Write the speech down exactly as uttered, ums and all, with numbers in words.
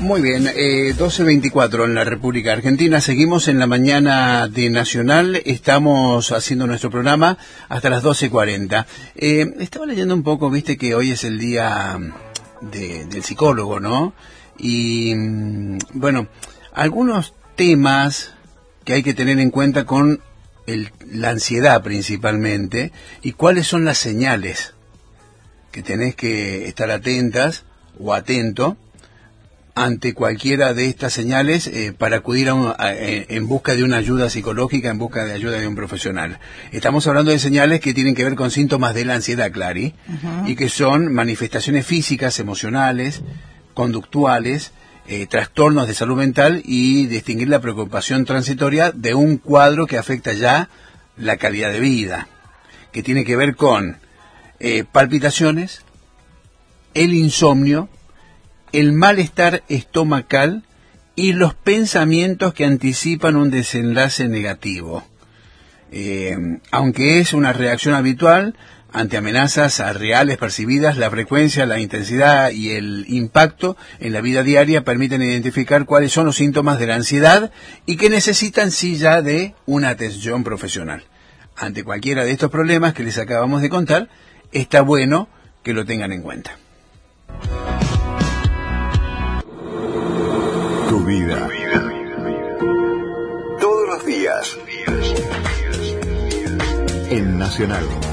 Muy bien, eh, doce veinticuatro en la República Argentina. Seguimos en la mañana de Nacional. Estamos haciendo nuestro programa hasta las doce cuarenta. Eh, estaba leyendo un poco, viste que hoy es el día de, del psicólogo, ¿no? Y bueno, algunos temas que hay que tener en cuenta con el, la ansiedad principalmente, y cuáles son las señales que tenés que estar atentas o atento ante cualquiera de estas señales eh, para acudir a un, a, en busca de una ayuda psicológica, en busca de ayuda de un profesional. Estamos hablando de señales que tienen que ver con síntomas de la ansiedad, Clary, uh-huh. y que son manifestaciones físicas, emocionales, conductuales, eh, trastornos de salud mental, y distinguir la preocupación transitoria de un cuadro que afecta ya la calidad de vida, que tiene que ver con eh, palpitaciones, el insomnio, el malestar estomacal y los pensamientos que anticipan un desenlace negativo. Eh, aunque es una reacción habitual ante amenazas reales percibidas, la frecuencia, la intensidad y el impacto en la vida diaria permiten identificar cuáles son los síntomas de la ansiedad y que necesitan sí ya de una atención profesional. Ante cualquiera de estos problemas que les acabamos de contar, está bueno que lo tengan en cuenta. Tu vida. Todos los días. En Nacional.